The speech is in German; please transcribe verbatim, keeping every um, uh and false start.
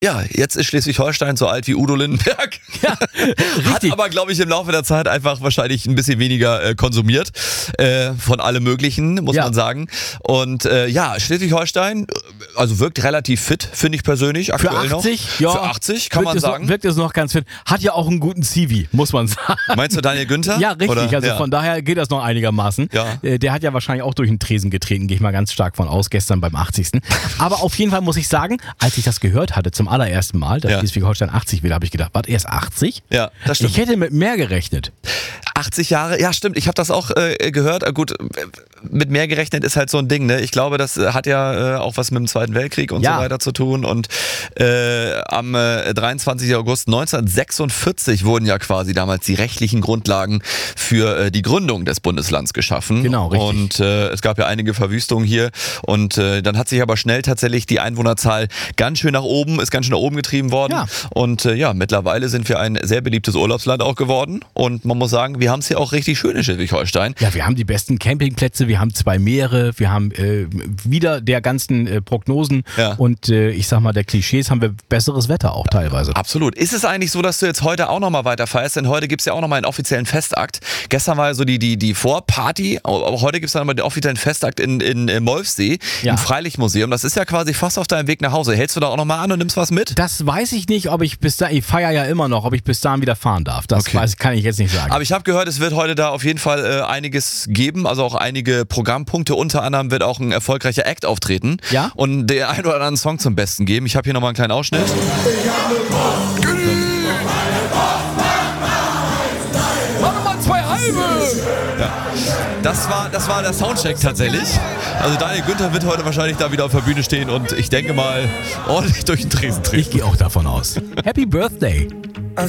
Ja, jetzt ist Schleswig-Holstein so alt wie Udo Lindenberg. Ja, Hat aber, glaube ich, im Laufe der Zeit einfach wahrscheinlich ein bisschen weniger äh, konsumiert. Äh, von allem Möglichen, muss Ja. man sagen. Und äh, ja, Schleswig-Holstein, also wirkt relativ fit, finde ich persönlich Für aktuell achtzig, noch. ja. Für achtzig, kann wirkt man es sagen. Noch, wirkt es noch ganz fit. Hat ja auch einen guten C V, muss man sagen. Meinst du Daniel Günther? Ja, richtig. Oder? Also ja. von daher geht das noch einigermaßen. Ja. Äh, Der hat ja wahrscheinlich auch durch den Tresen getreten, gehe ich mal ganz stark von aus, gestern beim achtzigsten Aber auf jeden Fall muss ich sagen, als ich das gehört hatte zum allerersten Mal, dass Ja. Schleswig-Holstein achtzig will, habe ich gedacht, was, erst achtzig? Ja, das stimmt. Ich hätte mit mehr gerechnet. achtzig Jahre, ja stimmt, ich habe das auch äh, gehört. Äh, gut, mit mehr gerechnet ist halt so ein Ding, ne? Ich glaube, das hat ja äh, auch was mit dem Zweiten Weltkrieg und Ja. so weiter zu tun. Und äh, am äh, dreiundzwanzigsten August neunzehnhundertsechsundvierzig wurden ja quasi damals die rechtlichen Grundlagen für äh, die Gründung des Bundeslands geschaffen. Genau, richtig. Und äh, es gab ja einige Verwüstungen hier. Und äh, dann hat sich aber schnell tatsächlich die Einwohnerzahl ganz schön nach oben, ist ganz schön nach oben getrieben worden. Ja. Und äh, ja, mittlerweile sind wir ein sehr beliebtes Urlaubsland auch geworden. Und man muss sagen, wir haben es hier auch richtig schön in Schleswig-Holstein. Ja, wir haben die besten Campingplätze, wir haben zwei Meere, wir haben äh, wieder der ganzen äh, Prognosen Ja. und äh, ich sag mal, der Klischees haben wir besseres Wetter auch teilweise. Absolut. Ist es eigentlich so, dass du jetzt heute auch nochmal weiter feierst? Denn heute gibt es ja auch nochmal einen offiziellen Festakt. Gestern war ja so die, die, die Vorparty, aber heute gibt es dann nochmal den offiziellen Festakt in, in, in Molfsee, Ja. im Freilichtmuseum. Das ist ja quasi fast auf deinem Weg nach Hause. Hältst du da auch nochmal an und nimmst was mit? Das weiß ich nicht, ob ich bis da, ich feiere ja immer noch, ob ich bis dahin wieder fahren darf. Das Okay. weiß, kann ich jetzt nicht sagen. Aber ich habe gehört, es wird heute da auf jeden Fall äh, einiges geben, also auch einige Programmpunkte. Unter anderem wird auch ein erfolgreicher Act auftreten Ja? und den einen oder anderen Song zum Besten geben. Ich habe hier nochmal einen kleinen Ausschnitt. Mach mal zwei halbe! Das war, das war der Soundcheck tatsächlich. Also Daniel Günther wird heute wahrscheinlich da wieder auf der Bühne stehen und ich denke mal ordentlich durch den Tresen treten. Ich gehe auch davon aus. Happy Birthday!